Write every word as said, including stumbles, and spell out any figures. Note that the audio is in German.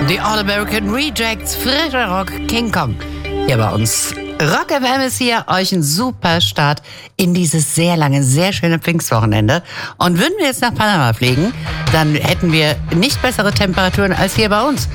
Die All-American Rejects, frischer Rock, King Kong. Hier bei uns. Rock F M ist hier, euch ein super Start in dieses sehr lange, sehr schöne Pfingstwochenende. Und würden wir jetzt nach Panama fliegen, dann hätten wir nicht bessere Temperaturen als hier bei uns.